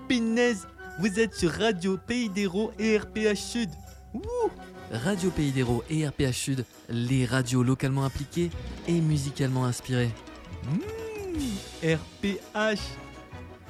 Pinez, vous êtes sur Radio Pays d'Hérault et RPH Sud. Wouh! Radio Pays d'Hérault et RPH Sud, les radios localement impliquées et musicalement inspirées. RPH